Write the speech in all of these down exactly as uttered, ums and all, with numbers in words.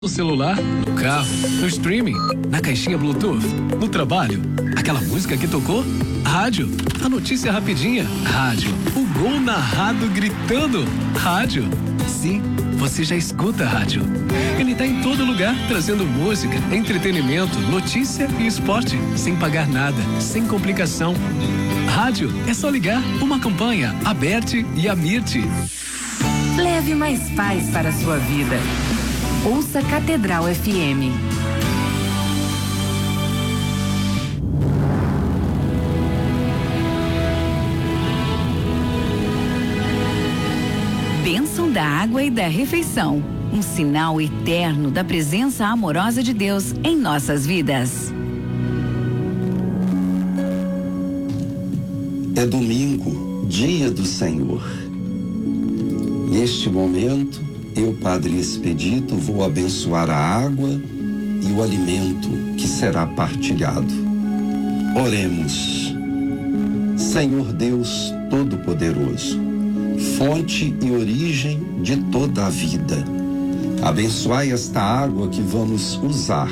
No celular, no carro, no streaming, na caixinha Bluetooth, no trabalho, aquela música que tocou, rádio, a notícia rapidinha, rádio, o gol narrado gritando, rádio. Sim, você já escuta a rádio. Ele tá em todo lugar, trazendo música, entretenimento, notícia e esporte, sem pagar nada, sem complicação. Rádio é só ligar, uma campanha, Aberte e Amirte. Leve mais paz para a sua vida. Ouça Catedral F M. Bênção da água e da refeição. Um sinal eterno da presença amorosa de Deus em nossas vidas. É domingo, dia do Senhor. Neste momento, eu, Padre Expedito, vou abençoar a água e o alimento que será partilhado. Oremos. Senhor Deus Todo-Poderoso, fonte e origem de toda a vida, abençoai esta água que vamos usar,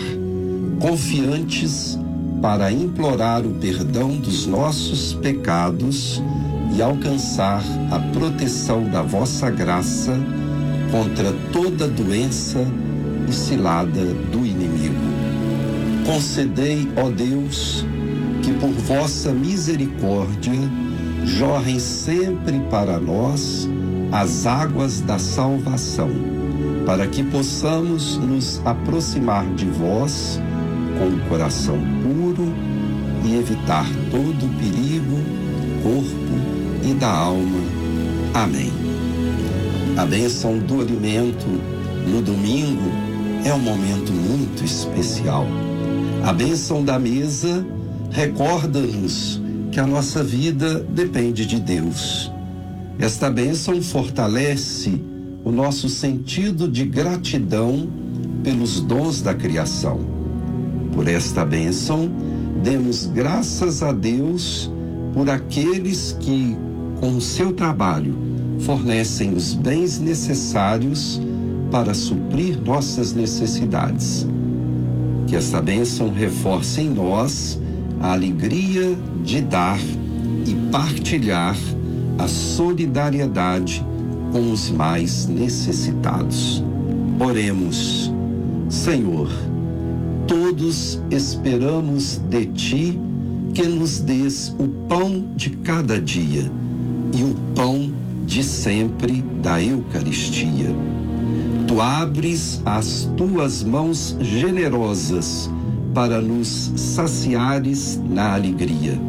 confiantes para implorar o perdão dos nossos pecados e alcançar a proteção da vossa graça contra toda doença e cilada do inimigo. Concedei, ó Deus, que por vossa misericórdia jorrem sempre para nós as águas da salvação, para que possamos nos aproximar de vós com o coração puro e evitar todo o perigo, corpo e da alma. Amém. A bênção do alimento no domingo é um momento muito especial. A bênção da mesa recorda-nos que a nossa vida depende de Deus. Esta bênção fortalece o nosso sentido de gratidão pelos dons da criação. Por esta bênção, demos graças a Deus por aqueles que, com o seu trabalho, fornecem os bens necessários para suprir nossas necessidades. Que esta bênção reforce em nós a alegria de dar e partilhar a solidariedade com os mais necessitados. Oremos. Senhor, todos esperamos de Ti que nos dês o pão de cada dia e o pão de sempre da Eucaristia. Tu abres as tuas mãos generosas para nos saciares na alegria.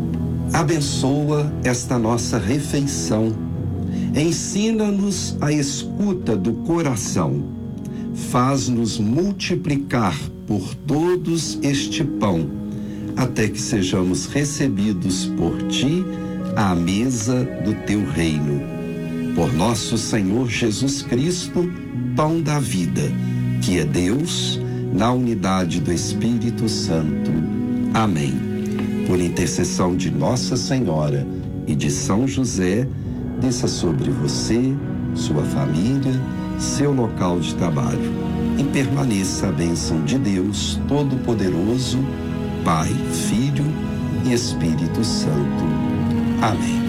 Abençoa esta nossa refeição. Ensina-nos a escuta do coração. Faz-nos multiplicar por todos este pão, até que sejamos recebidos por Ti à mesa do Teu reino. Por nosso Senhor Jesus Cristo, pão da vida, que é Deus, na unidade do Espírito Santo. Amém. Por intercessão de Nossa Senhora e de São José, desça sobre você, sua família, seu local de trabalho, e permaneça a bênção de Deus Todo-Poderoso, Pai, Filho e Espírito Santo. Amém.